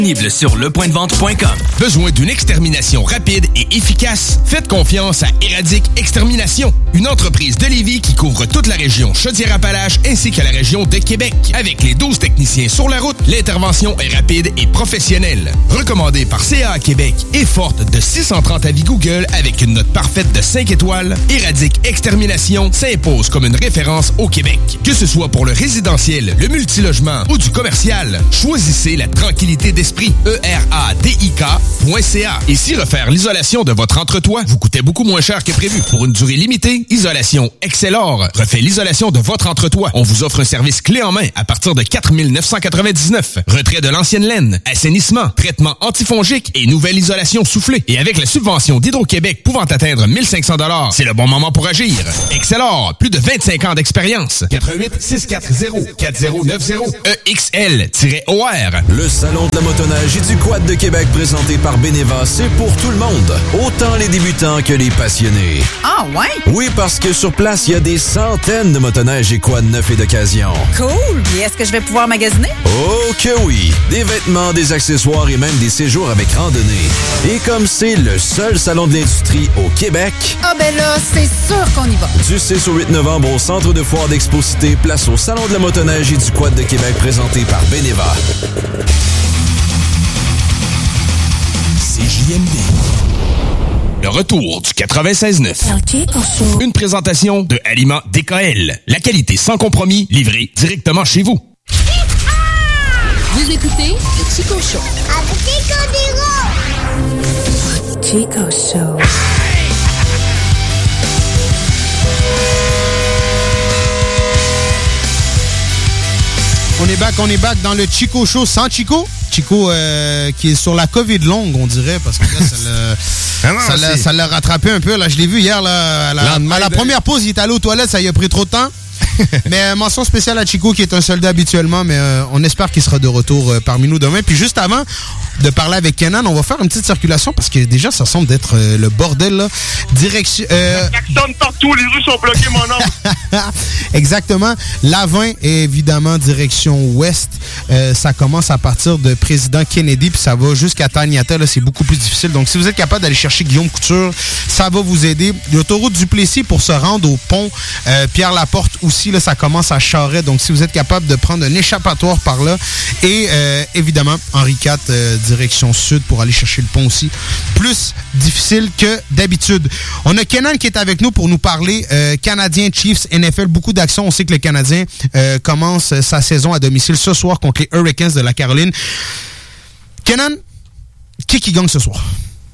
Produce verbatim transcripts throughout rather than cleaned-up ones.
Disponible sur le point de vente point com. Besoin d'une extermination rapide et efficace? Faites confiance à Éradique Extermination, une entreprise de Lévis qui couvre toute la région Chaudière-Appalaches ainsi que la région de Québec. Avec les douze techniciens sur la route, l'intervention est rapide et professionnelle. Recommandée par C A A Québec et forte de six cent trente avis Google avec une note parfaite de cinq étoiles, Éradique Extermination s'impose comme une référence au Québec. Que ce soit pour le résidentiel, le multilogement ou du commercial, choisissez la tranquillité d'esprit. E R A D I K point C A. Et si refaire l'isolation de votre entretoit vous coûtait beaucoup moins cher que prévu pour une durée limitée, Isolation Excellor refait l'isolation de votre entretoit. On vous offre un service clé en main à partir de quatre mille neuf cent quatre-vingt-dix-neuf. Retrait de l'ancienne laine, assainissement, traitement antifongique et nouvelle isolation soufflée. Et avec la subvention d'Hydro-Québec pouvant atteindre mille cinq cents dollars, c'est le bon moment pour agir. Excellor, plus de vingt-cinq ans d'expérience. quatre huit six quatre zéro quatre zéro neuf zéro E X L O R. Le salon de la moto et du Quad de Québec présenté par Beneva, c'est pour tout le monde, autant les débutants que les passionnés. Ah ouais? Oui, parce que sur place, il y a des centaines de motoneiges et quads neufs et d'occasion. Cool! Puis est-ce que je vais pouvoir magasiner? Oh que oui! Des vêtements, des accessoires et même des séjours avec randonnée. Et comme c'est le seul salon de l'industrie au Québec... Ah ben là, c'est sûr qu'on y va! Du six au huit novembre au Centre de foire d'Exposité, place au Salon de la motoneige et du Quad de Québec présenté par Beneva. C J M D. Le retour du quatre-vingt-seize neuf. Une présentation de Aliments D K L. La qualité sans compromis, livrée directement chez vous. Vous écoutez le Chico Show. Avec Chico Diro. Chico Show. On est back, on est back dans le Chico Show sans Chico. Chico euh, qui est sur la COVID longue, on dirait, parce que là, ça l'a, ah non, ça, l'a, ça l'a rattrapé un peu. Là, je l'ai vu hier, là, à la, à la première pause, il est allé aux toilettes, ça y a pris trop de temps. Mais euh, mention spéciale à Chico, qui est un soldat habituellement, mais euh, on espère qu'il sera de retour euh, parmi nous demain. Puis juste avant de parler avec Kenan, on va faire une petite circulation, parce que déjà, ça semble d'être euh, le bordel, là. Direction... Euh... Klaxonne partout, les rues sont bloquées, mon homme. Exactement. La vingt est évidemment direction ouest. Euh, ça commence à partir de Président Kennedy, puis ça va jusqu'à Taniata. Là, c'est beaucoup plus difficile. Donc, si vous êtes capable d'aller chercher Guillaume Couture, ça va vous aider. L'autoroute du Plessis pour se rendre au pont euh, Pierre-Laporte aussi, là, ça commence à Charest. Donc, si vous êtes capable de prendre un échappatoire par là. Et euh, évidemment, Henri quatre, euh, direction sud pour aller chercher le pont aussi. Plus difficile que d'habitude. On a Kenan qui est avec nous pour nous parler euh, Canadiens, Chiefs, N F L. Beaucoup d'actions. On sait que le Canadien euh, commence sa saison à domicile ce soir contre les Hurricanes de la Caroline. Kenan, qui qui gagne ce soir?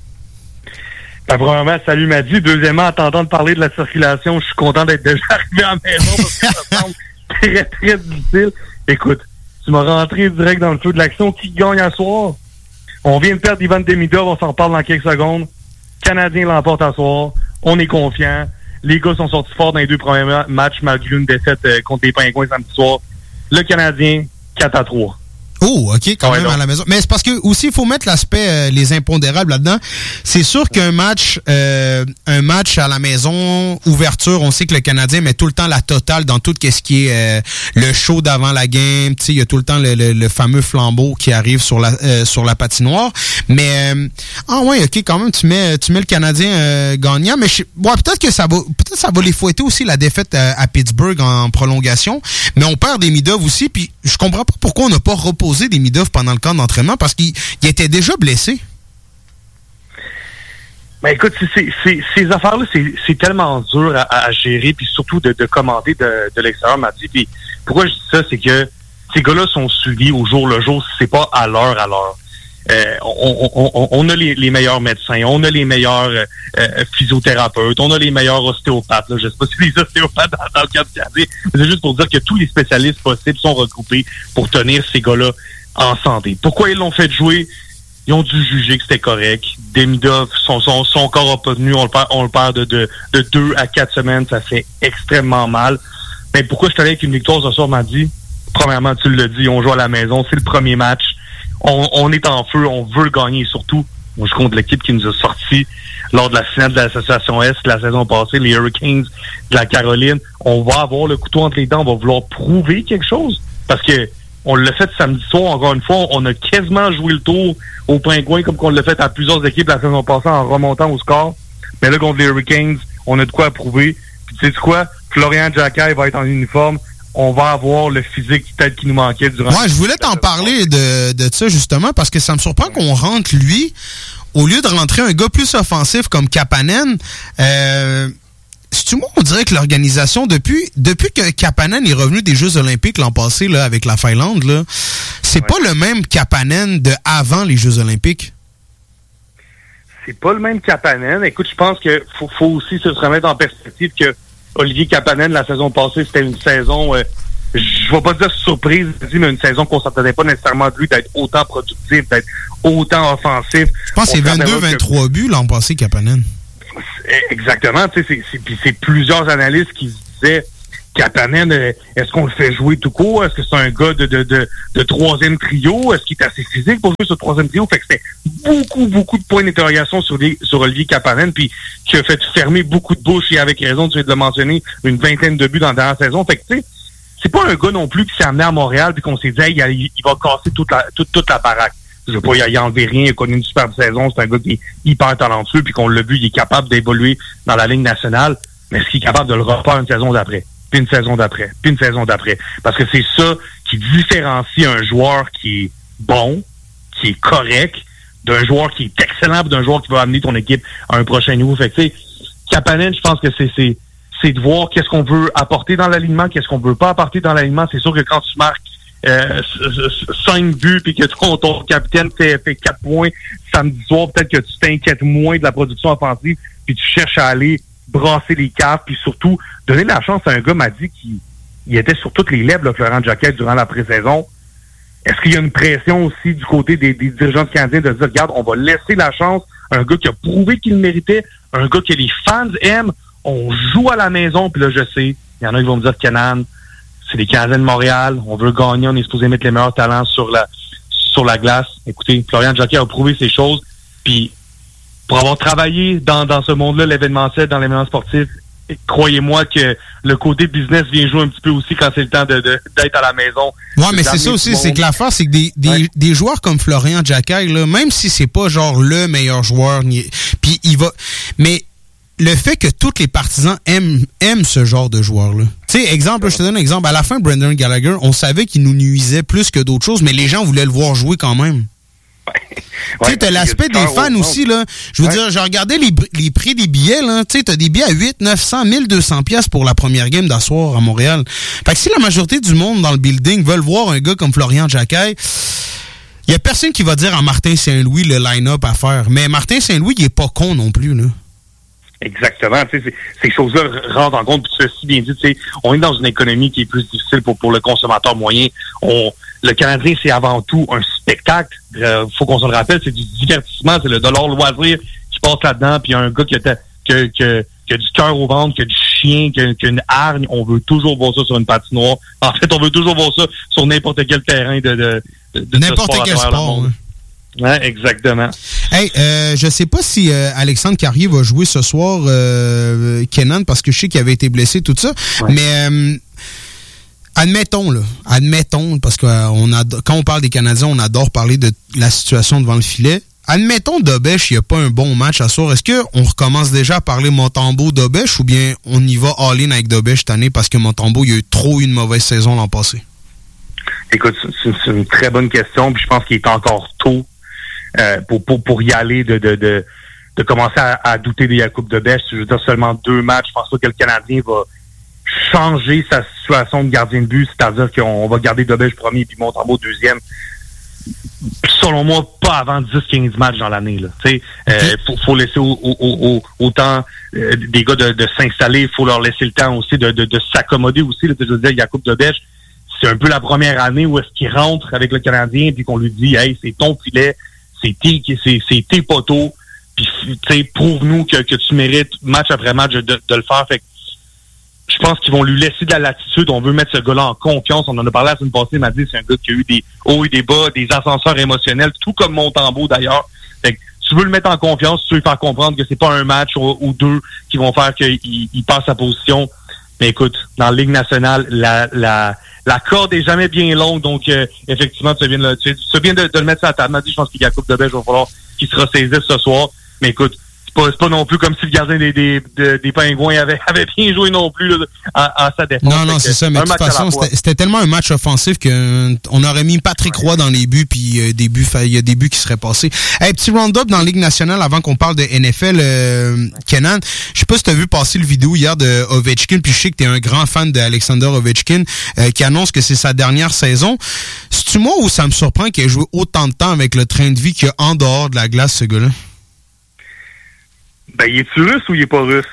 Ben, premièrement, salut Madi. Deuxièmement, en t'entendant parler de la circulation, je suis content d'être déjà arrivé à la maison parce que ça semble très, très difficile. Écoute, tu m'as rentré direct dans le feu de l'action. Qui gagne à soir? On vient de perdre Ivan Demidov, on s'en reparle dans quelques secondes. Canadien l'emporte à soir. On est confiant. Les gars sont sortis forts dans les deux premiers matchs malgré une défaite euh, contre les Pingouins samedi soir. Le Canadien, quatre à trois. Oh, OK, quand ouais, même donc. à la maison. Mais c'est parce que aussi, il faut mettre l'aspect, euh, les impondérables là-dedans. C'est sûr qu'un match, euh, un match à la maison, ouverture, on sait que le Canadien met tout le temps la totale dans tout ce qui est euh, le show d'avant la game. Tu sais, il y a tout le temps le, le, le fameux flambeau qui arrive sur la euh, sur la patinoire. Mais euh, ah ouais, OK, quand même, tu mets tu mets le Canadien euh, gagnant. Mais je, ouais, peut-être que ça va peut-être ça va les fouetter aussi la défaite à, à Pittsburgh en prolongation. Mais on perd des Demidov aussi. Puis je comprends pas pourquoi on n'a pas reposé des Demidov pendant le camp d'entraînement parce qu'il il était déjà blessé. Ben écoute, c'est, c'est, c'est, ces affaires-là, c'est, c'est tellement dur à, à gérer, puis surtout de, de commenter de, de l'extérieur, Mathieu. Puis pourquoi je dis ça, c'est que ces gars-là sont suivis au jour le jour, c'est pas à l'heure à l'heure. Euh, on, on, on, on a les, les meilleurs médecins, on a les meilleurs euh, euh, physiothérapeutes, on a les meilleurs ostéopathes. Là. Je sais pas si les ostéopathes dans, dans le cadre du Canadien, mais c'est juste pour dire que tous les spécialistes possibles sont regroupés pour tenir ces gars-là en santé. Pourquoi ils l'ont fait jouer? Ils ont dû juger que c'était correct. Demidov, son, son, son corps n'a pas tenu, on le perd, on le perd de, de, de deux à quatre semaines, ça fait extrêmement mal. Mais pourquoi je suis allé avec une victoire ce soir, m'a dit? Premièrement, tu l'as dit, on joue à la maison, c'est le premier match. On, on est en feu, on veut le gagner. Et surtout, on joue contre l'équipe qui nous a sortis lors de la finale de l'Association Est la saison passée, les Hurricanes de la Caroline. On va avoir le couteau entre les dents, on va vouloir prouver quelque chose. Parce que On l'a fait samedi soir, encore une fois. On a quasiment joué le tour aux Pingouins, comme qu'on l'a fait à plusieurs équipes la saison passée en remontant au score. Mais là, contre les Hurricanes, on a de quoi prouver. Puis tu sais quoi? Florian Jacquet va être en uniforme. On va avoir le physique peut-être qui nous manquait durant... Ouais, je voulais t'en parler de, de ça, justement, parce que ça me surprend qu'on rentre lui, au lieu de rentrer un gars plus offensif comme Kapanen. Euh, c'est-tu moi, on dirait que l'organisation, depuis depuis que Kapanen est revenu des Jeux olympiques l'an passé, là, avec la Finlande, là, c'est ouais. pas le même Kapanen de avant les Jeux olympiques. C'est pas le même Kapanen. Écoute, je pense que faut, faut aussi se remettre en perspective que Olivier Kapanen, la saison passée, c'était une saison, euh, je vais pas dire surprise, mais une saison qu'on s'attendait pas nécessairement de lui d'être autant productif, d'être autant offensif. Je pense que c'est vingt-deux vingt-trois que... buts l'an passé, Kapanen. Exactement. Tu sais, c'est, c'est, puis c'est plusieurs analystes qui se disaient Kapanen, est-ce qu'on le fait jouer tout court? Est-ce que c'est un gars de, de, de, de troisième trio? Est-ce qu'il est assez physique pour jouer sur le troisième trio? Fait que c'était beaucoup, beaucoup de points d'interrogation sur, les, sur Olivier Kapanen, puis qui a fait fermer beaucoup de bouches, et avec raison, tu viens de le mentionner, une vingtaine de buts dans la dernière saison. Fait que, tu sais, c'est pas un gars non plus qui s'est amené à Montréal, puis qu'on s'est dit, hey, il, il va casser toute la, toute, toute la baraque. Je veux pas y, y enlever rien, il a connu une superbe saison, c'est un gars qui est hyper talentueux, puis qu'on l'a vu, il est capable d'évoluer dans la Ligue nationale, mais est-ce qu'il est capable de le refaire une saison d'après? Puis une saison d'après, puis une saison d'après. Parce que c'est ça qui différencie un joueur qui est bon, qui est correct, d'un joueur qui est excellent, puis d'un joueur qui va amener ton équipe à un prochain niveau. Fait que, tu sais, Kapanen, je pense que c'est, c'est, c'est de voir qu'est-ce qu'on veut apporter dans l'alignement, qu'est-ce qu'on veut pas apporter dans l'alignement. C'est sûr que quand tu marques euh, cinq buts, puis que ton, ton capitaine fait, fait quatre points samedi soir, peut-être que tu t'inquiètes moins de la production offensive, puis tu cherches à aller brasser les caves, puis surtout donner la chance à un gars m'a dit qu'il il était sur toutes les lèvres, là, Florent Jacquet, durant la pré-saison. Est-ce qu'il y a une pression aussi du côté des, des dirigeants canadiens de dire, regarde, on va laisser la chance à un gars qui a prouvé qu'il le méritait, un gars que les fans aiment, on joue à la maison, puis là, je sais, il y en a qui vont me dire, Kenan, c'est les Canadiens de Montréal, on veut gagner, on est supposé mettre les meilleurs talents sur la sur la glace. Écoutez, Florent Jacquet a prouvé ces choses, puis pour avoir travaillé dans, dans ce monde-là, l'événementiel, dans l'événement sportif, croyez-moi que le côté business vient jouer un petit peu aussi quand c'est le temps de, de, d'être à la maison. Ouais, mais c'est ça aussi, c'est que l'affaire, c'est que des, des, ouais. des joueurs comme Florian Jacquet, là, même si c'est pas genre le meilleur joueur, puis il va... Mais le fait que tous les partisans aiment, aiment ce genre de joueur-là. Tu sais, exemple, ouais. je te donne un exemple. À la fin, Brendan Gallagher, on savait qu'il nous nuisait plus que d'autres choses, mais les gens voulaient le voir jouer quand même. Ouais, tu sais, t'as l'aspect des fans aussi, là. Je veux ouais. dire, j'ai regardé les, les prix des billets, là. Tu sais, t'as des billets à huit, neuf cents, mille deux cents piastres pour la première game d'asseoir à Montréal. Fait que si la majorité du monde dans le building veulent voir un gars comme Florian Jacquet, il y a personne qui va dire à Martin Saint-Louis le line-up à faire. Mais Martin Saint-Louis, il est pas con non plus, là. Exactement. Tu sais, ces choses-là rentrent en compte. Puis tu as si bien dit, tu sais, on est dans une économie qui est plus difficile pour, pour le consommateur moyen. On, le Canadien, c'est avant tout un spectacle. Euh, faut qu'on se le rappelle, c'est du divertissement, c'est le dollar loisir qui passe là-dedans. Puis il y a un gars qui a, qui, qui, qui a du cœur au ventre, qui a du chien, qui a, qui a une hargne. On veut toujours voir ça sur une patinoire. En fait, on veut toujours voir ça sur n'importe quel terrain de, de, de, de n'importe sport quel sport. Hein. Ouais, exactement. Hey, euh, je sais pas si euh, Alexandre Carrier va jouer ce soir, euh, Kenan, parce que je sais qu'il avait été blessé, tout ça. Ouais. Mais euh, admettons, là, admettons, parce que euh, on a, quand on parle des Canadiens, on adore parler de la situation devant le filet. Admettons, Dobèche, il n'y a pas un bon match à soir. Est-ce qu'on recommence déjà à parler Montembeault-Dobèche ou bien on y va all-in avec Dobèche cette année parce que Montembeault, il a eu trop eu une mauvaise saison l'an passé? Écoute, c'est, c'est une très bonne question, puis je pense qu'il est encore tôt Euh, pour, pour, pour y aller, de, de, de, de commencer à, à douter des Jakub Dobèche. Je veux dire, seulement deux matchs. Je pense pas que le Canadien va changer sa situation de gardien de but, c'est-à-dire qu'on va garder Dobèche premier puis Montembeault deuxième. Selon moi, pas avant dix quinze matchs dans l'année. Là. Tu sais, euh, faut, faut laisser au, au, au, au temps euh, des gars de, de s'installer. Il faut leur laisser le temps aussi de, de, de s'accommoder aussi. Là, je veux dire, Jakub Dobèche, c'est un peu la première année où est-ce qu'il rentre avec le Canadien puis qu'on lui dit, hey, c'est ton filet. C'est tes, c'est, c'est tes poteaux, puis tu sais, prouve-nous que, que tu mérites match après match de, de le faire. Fait que je pense qu'ils vont lui laisser de la latitude. On veut mettre ce gars-là en confiance. On en a parlé la semaine passée, il m'a dit c'est un gars qui a eu des hauts et des bas, des ascenseurs émotionnels, tout comme Montembeault d'ailleurs. Fait que tu veux le mettre en confiance, tu veux lui faire comprendre que c'est pas un match ou, ou deux qui vont faire qu'il il passe sa position. Mais écoute, dans la Ligue nationale, la, la, la corde est jamais bien longue, donc euh, effectivement, tu viens, de, tu, tu viens de, de le mettre sur la table. Je pense qu'il y a la coupe de belge, il va falloir qu'il se ressaisisse ce soir. Mais écoute, c'est pas, c'est pas non plus comme si le gardien des, des, des, des Pingouins avait, avait bien joué non plus là, à, à sa défense. Non, non, c'est ça. Mais de toute façon, c'était, c'était tellement un match offensif qu'on aurait mis Patrick Roy dans les buts, puis euh, des buts, il y a des buts qui seraient passés. Hey, petit round-up dans la Ligue nationale avant qu'on parle de N F L, euh, Kenan. Je sais pas si t'as vu passer le vidéo hier de Ovechkin, puis je sais que t'es un grand fan d'Alexander Ovechkin, euh, qui annonce que c'est sa dernière saison. C'est-tu moi ou ça me surprend qu'il ait joué autant de temps avec le train de vie qu'il y a en dehors de la glace, ce gars-là? Ben, il est-tu russe ou il est pas russe?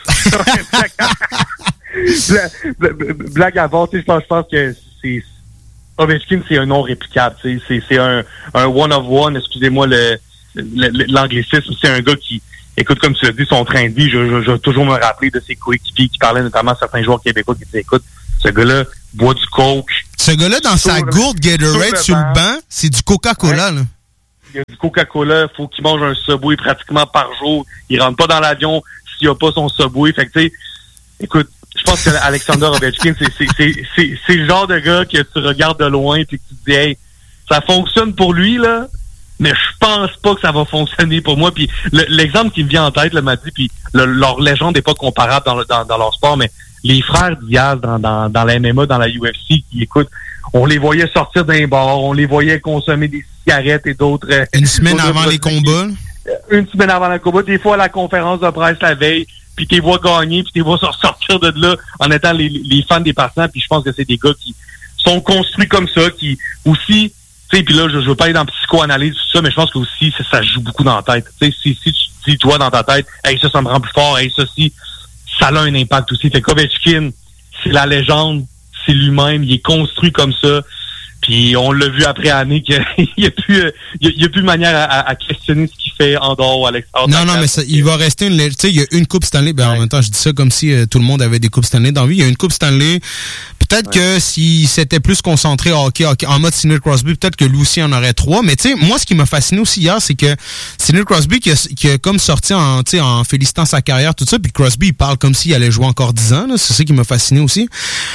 Blague à part, tu sais, je pense, je pense que c'est, Ovechkin, c'est un non réplicable, tu sais, c'est, c'est un, un one of one, excusez-moi le, le, l'anglicisme, c'est un gars qui, écoute, comme tu l'as dit, son train de vie, je, je, je vais toujours me rappeler de ses coéquipiers qui parlaient notamment à certains joueurs québécois qui disaient, écoute, ce gars-là boit du coke. Ce gars-là, dans sa gourde Gatorade sur le banc, c'est du Coca-Cola, ouais. là. Il y a du Coca-Cola, il faut qu'il mange un Subway pratiquement par jour. Il rentre pas dans l'avion s'il a pas son Subway. Fait que, tu sais, écoute, je pense que Alexander Ovechkin, c'est, c'est, c'est, c'est, c'est le genre de gars que tu regardes de loin et que tu te dis, hey, ça fonctionne pour lui, là, mais je pense pas que ça va fonctionner pour moi. Puis le, l'exemple qui me vient en tête, là, m'a dit, puis le, leur légende n'est pas comparable dans, le, dans, dans leur sport, mais les frères Diaz dans, dans, dans la M M A, dans la U F C, qui écoutent, on les voyait sortir d'un bar, on les voyait consommer des cigarettes et d'autres... Une semaine d'autres avant les combats? Une semaine avant le combat, des fois à la conférence de presse la veille, puis t'es vois gagner, puis t'es vois sortir de là en étant les, les fans des partisans, puis je pense que c'est des gars qui sont construits comme ça, qui aussi... Tu sais, puis là, je, je veux pas aller dans la psychoanalyse, tout ça, mais je pense que aussi ça, ça joue beaucoup dans la tête. Tu sais, si, si tu dis, toi, dans ta tête, « Hey, ça, ça me rend plus fort, hey, ça, si... » Ça a un impact aussi. Fait qu'Ovechkin, c'est la légende, c'est lui-même, il est construit comme ça. Puis on l'a vu après année qu'il n'y a plus euh, il y a, y a plus de manière à, à questionner ce qu'il fait en dehors à l'extérieur. Non, non, mais ça, il va rester une... Tu sais, il y a une Coupe Stanley. Ben, ouais. En même temps, je dis ça comme si euh, tout le monde avait des Coupes Stanley dans la vie. Il y a une Coupe Stanley. Peut-être ouais. que s'il s'était plus concentré au hockey, hockey en mode Sidney Crosby, peut-être que lui aussi en aurait trois. Mais tu sais, moi, ce qui m'a fasciné aussi hier, c'est que Sidney Crosby qui a, qui a comme sorti en, tu sais, en félicitant sa carrière, tout ça, puis Crosby, il parle comme s'il allait jouer encore dix ans. Là. C'est ça qui m'a fasciné aussi.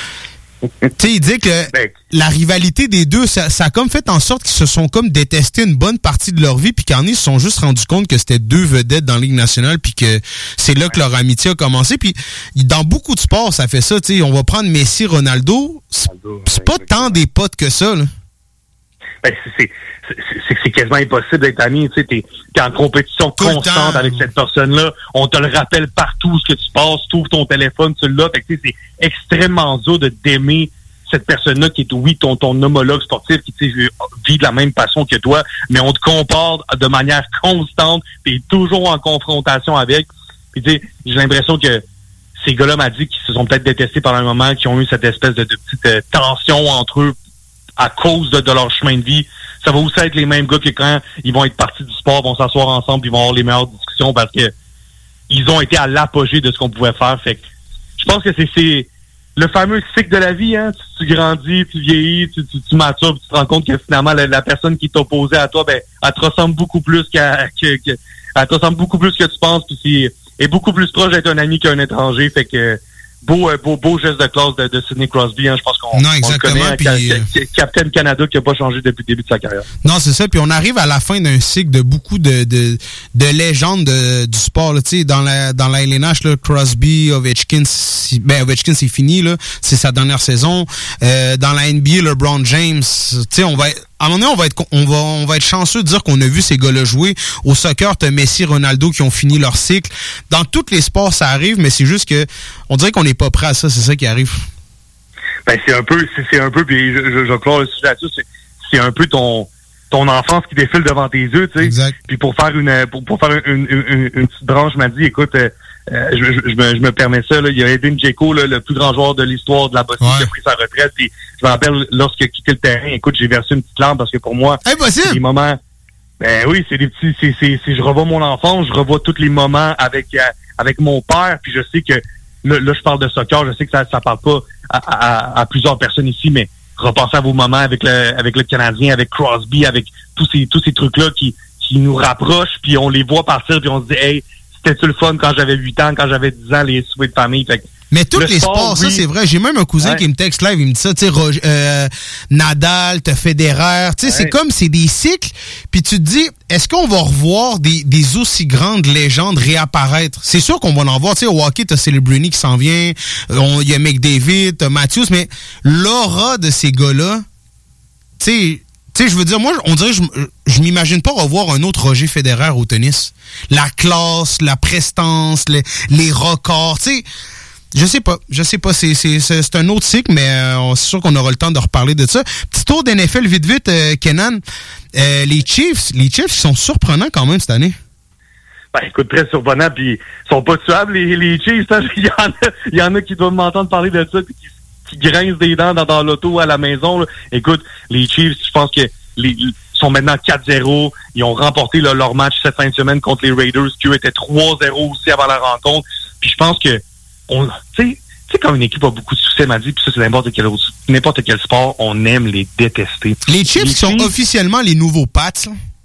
Tu sais, il dit que la rivalité des deux, ça, ça a comme fait en sorte qu'ils se sont comme détestés une bonne partie de leur vie, puis qu'en ils se sont juste rendus compte que c'était deux vedettes dans la Ligue nationale, puis que c'est là que leur amitié a commencé. Puis dans beaucoup de sports, ça fait ça. Tu sais, on va prendre Messi, Ronaldo, c'est, c'est pas tant des potes que ça, là. Ben, c'est, c'est, c'est, c'est quasiment impossible d'être ami. Tu sais, t'es, t'es en compétition tout constante avec cette personne-là. On te le rappelle partout ce que tu passes. Tu ouvres ton téléphone, tu l'as. Fait que, tu sais, c'est extrêmement dur de d'aimer cette personne-là qui est, oui, ton, ton homologue sportif qui, tu sais, vit de la même passion que toi, mais on te compare de manière constante. T'es toujours en confrontation avec. Puis, tu sais, j'ai l'impression que ces gars-là m'a dit qu'ils se sont peut-être détestés pendant un moment, qu'ils ont eu cette espèce de, de petite euh, tension entre eux à cause de, de leur chemin de vie. Ça va aussi être les mêmes gars que quand ils vont être partis du sport, vont s'asseoir ensemble, puis ils vont avoir les meilleures discussions parce que ils ont été à l'apogée de ce qu'on pouvait faire. Fait que je pense que c'est, c'est le fameux cycle de la vie, hein. Tu, tu grandis, tu vieillis, tu, tu, tu matures, puis tu te rends compte que finalement la, la personne qui est opposée à toi, ben, elle te ressemble beaucoup plus qu'à, que, que, elle te ressemble beaucoup plus que tu penses, puis c'est, est beaucoup plus proche d'être un ami qu'un étranger. Fait que Beau, beau, beau geste de classe de, de Sidney Crosby, hein. Je pense qu'on, non, on le connaît, hein, puis, euh... Captain Canada qui n'a pas changé depuis le début de sa carrière. Non, c'est ça. Puis on arrive à la fin d'un cycle de beaucoup de de, de légendes de, du sport. Là. Dans la dans la L N H, là, Crosby, Ovechkin, si, ben Ovechkin c'est fini là, c'est sa dernière saison. Euh, dans la N B A, LeBron James, tu on va à un moment donné, on va être on va on va être chanceux de dire qu'on a vu ces gars-là jouer. Au soccer, t'as Messi, Ronaldo qui ont fini leur cycle. Dans tous les sports, ça arrive, mais c'est juste que on dirait qu'on n'est pas prêt à ça. C'est ça qui arrive. Ben c'est un peu, c'est, c'est un peu, puis je, je, je clore le sujet là-dessus. C'est, c'est un peu ton ton enfance qui défile devant tes yeux, tu sais. Exact. Puis pour faire une pour, pour faire une, une, une, une petite branche, m'a dit, écoute, euh, je, je, je, me, je me permets ça. Là, il y a Edin Dzeko, là, le plus grand joueur de l'histoire de la Bosnie, ouais. qui a pris sa retraite. Puis je me rappelle lorsqu'il a quitté le terrain, écoute, j'ai versé une petite lampe parce que pour moi, impossible. C'est des moments. Ben oui, c'est des petits. C'est, c'est, c'est, je revois mon enfance, je revois tous les moments avec euh, avec mon père. Puis je sais que là, là, je parle de soccer, je sais que ça, ça parle pas à, à, à plusieurs personnes ici, mais repensez à vos moments avec le avec le Canadien, avec Crosby, avec tous ces tous ces trucs-là qui, qui nous rapprochent, puis on les voit partir, puis on se dit, hey, c'était-tu le fun quand j'avais huit ans, quand j'avais dix ans, les soupers de famille. Fait que Mais tous Le les sport, sports, ça oui. c'est vrai. J'ai même un cousin Ouais. qui me texte live, il me dit ça, tu sais, Roger- euh, Nadal, t'as Federer, tu sais, Ouais. c'est comme, c'est des cycles, puis tu te dis, est-ce qu'on va revoir des, des aussi grandes légendes réapparaître? C'est sûr qu'on va en voir, tu sais, au hockey, t'as Celebrini qui s'en vient, il y a McDavid, t'as Matthews, mais l'aura de ces gars-là, tu sais, tu sais, je veux dire, moi, on dirait, je, je m'imagine pas revoir un autre Roger Federer au tennis. La classe, la prestance, les, les records, tu sais, je sais pas, je sais pas, c'est, c'est, c'est, c'est un autre cycle, mais euh, c'est sûr qu'on aura le temps de reparler de ça. Petit tour d'N F L vite vite, euh, Kenan. Euh, les Chiefs, les Chiefs sont surprenants quand même cette année. Ben, écoute, très surprenant, puis ils sont pas tuables, les, les Chiefs. Hein? Il y en a, il y en a qui doivent m'entendre parler de ça, puis qui, qui grincent des dents dans, dans l'auto à la maison. Là. Écoute, les Chiefs, je pense que les, ils sont maintenant quatre zéro. Ils ont remporté là, leur match cette fin de semaine contre les Raiders, qui eux étaient trois zéro aussi avant la rencontre. Puis je pense que, on, tu sais, tu sais, quand une équipe a beaucoup de succès, m'a dit, puis ça, c'est n'importe quel autre, n'importe quel sport, on aime les détester. Les Chiefs les sont Chiefs, officiellement les nouveaux Pats, là.